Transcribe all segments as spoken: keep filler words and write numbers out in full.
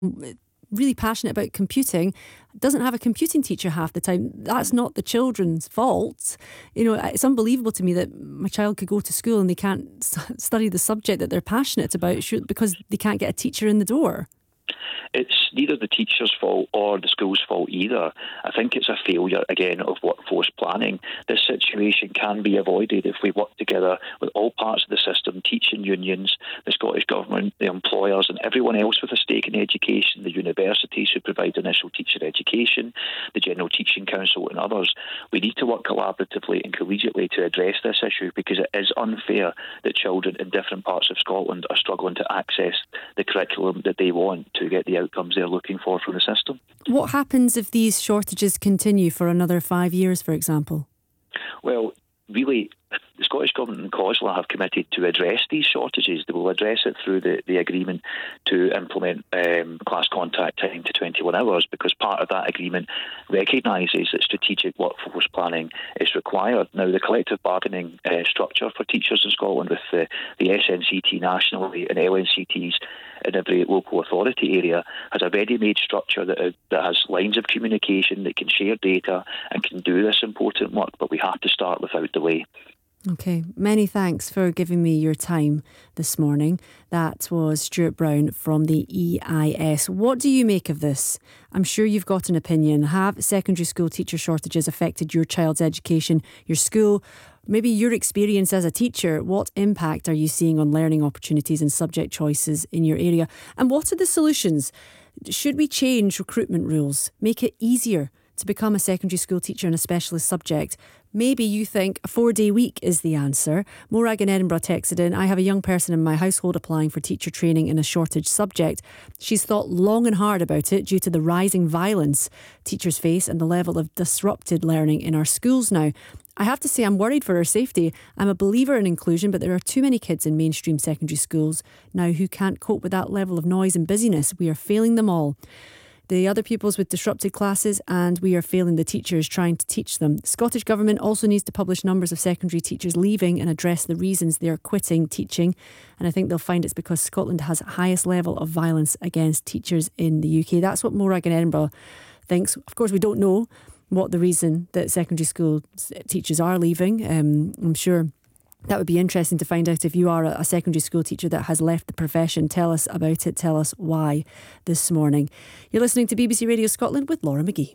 really passionate about computing doesn't have a computing teacher half the time. That's not the children's fault. You know, it's unbelievable to me that my child could go to school and they can't study the subject that they're passionate about because they can't get a teacher in the door. It's neither the teacher's fault or the school's fault either. I think it's a failure, again, of workforce planning. This situation can be avoided if we work together with all parts of the system, teaching unions, the Scottish Government, the employers and everyone else with a stake in education, the universities who provide initial teacher education, the General Teaching Council and others. We need to work collaboratively and collegiately to address this issue because it is unfair that children in different parts of Scotland are struggling to access the curriculum that they want to get the outcomes they're looking for from the system. What happens if these shortages continue for another five years, for example? Well, really, the Scottish Government and COSLA have committed to address these shortages. They will address it through the, the agreement to implement um, class contact time to twenty-one hours, because part of that agreement recognises that strategic workforce planning is required. Now, the collective bargaining uh, structure for teachers in Scotland with the, the S N C T nationally and L N C Ts in every local authority area has a ready-made structure that, uh, that has lines of communication that can share data and can do this important work, but we have to start without delay. Okay, many thanks for giving me your time this morning. That was Stuart Brown from the E I S. What do you make of this? I'm sure you've got an opinion. Have secondary school teacher shortages affected your child's education, your school, maybe your experience as a teacher? What impact are you seeing on learning opportunities and subject choices in your area? And what are the solutions? Should we change recruitment rules, make it easier to become a secondary school teacher in a specialist subject? Maybe you think a four-day week is the answer. Morag in Edinburgh texted in, I have a young person in my household applying for teacher training in a shortage subject. She's thought long and hard about it due to the rising violence teachers face and the level of disrupted learning in our schools now. I have to say I'm worried for her safety. I'm a believer in inclusion, but there are too many kids in mainstream secondary schools now who can't cope with that level of noise and busyness. We are failing them all. The other pupils with disrupted classes, and we are failing the teachers trying to teach them. The Scottish Government also needs to publish numbers of secondary teachers leaving and address the reasons they are quitting teaching. And I think they'll find it's because Scotland has the highest level of violence against teachers in the U K. That's what Morag in Edinburgh thinks. Of course, we don't know what the reason that secondary school teachers are leaving. Um, I'm sure that would be interesting to find out if you are a secondary school teacher that has left the profession. Tell us about it. Tell us why this morning. You're listening to B B C Radio Scotland with Laura McGee.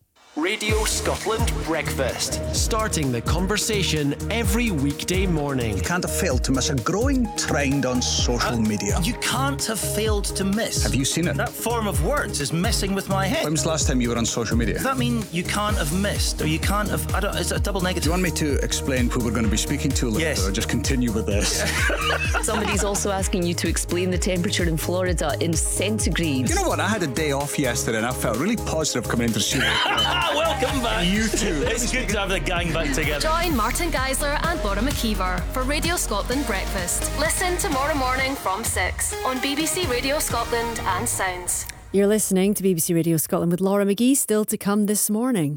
Radio Scotland Breakfast. Starting the conversation every weekday morning. You can't have failed to miss a growing trend on social uh, media. You can't have failed to miss. Have you seen it? That form of words is messing with my head. When was the last time you were on social media? Does that mean you can't have missed, or you can't have... I don't, is it a double negative? Do you want me to explain who we're going to be speaking to later, yes. or just continue with this? Somebody's also asking you to explain the temperature in Florida in centigrade. You know what? I had a day off yesterday and I felt really positive coming into the studio. Welcome back. You too. It's good to have the gang back together. Join Martin Geisler and Laura McKeever for Radio Scotland Breakfast. Listen tomorrow morning from six on B B C Radio Scotland and Sounds. You're listening to B B C Radio Scotland with Laura McGee. Still to come this morning.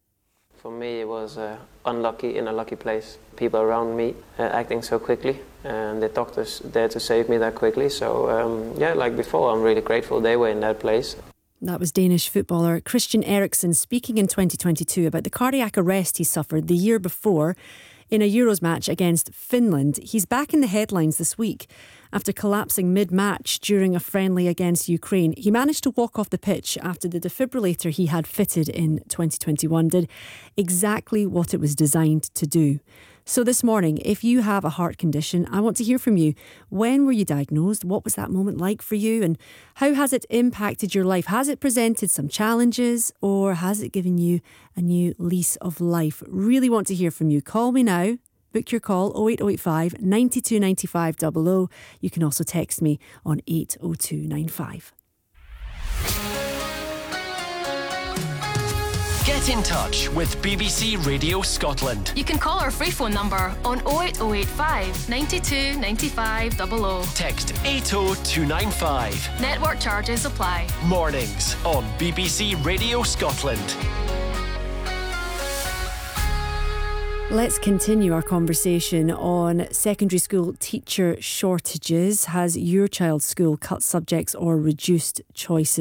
For me, it was uh, unlucky in a lucky place. People around me uh, acting so quickly, and the doctors there to save me that quickly. So, um, yeah, like before, I'm really grateful they were in that place. That was Danish footballer Christian Eriksen speaking in twenty twenty-two about the cardiac arrest he suffered the year before in a Euros match against Finland. He's back in the headlines this week after collapsing mid-match during a friendly against Ukraine. He managed to walk off the pitch after the defibrillator he had fitted in twenty twenty-one did exactly what it was designed to do. So this morning, if you have a heart condition, I want to hear from you. When were you diagnosed? What was that moment like for you? And how has it impacted your life? Has it presented some challenges, or has it given you a new lease of life? Really want to hear from you. Call me now. Book your call oh eight oh eight five, nine two nine five double oh. You can also text me on eight oh two nine five. Get in touch with B B C Radio Scotland. You can call our free phone number on oh eight oh eight five, nine two nine five double oh. Text eight oh two nine five. Network charges apply. Mornings on B B C Radio Scotland. Let's continue our conversation on secondary school teacher shortages. Has your child's school cut subjects or reduced choices?